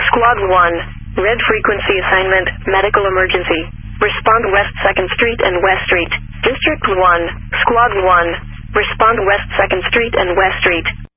Squad 1, red frequency assignment, medical emergency. Respond West 2nd Street and West Street. District 1, Squad 1, respond West 2nd Street and West Street.